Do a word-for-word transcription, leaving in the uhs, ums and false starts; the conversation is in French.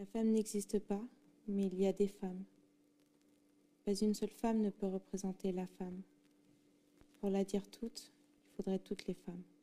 La femme n'existe pas, mais il y a des femmes. Pas une seule femme ne peut représenter la femme. Pour la dire toute, il faudrait toutes les femmes.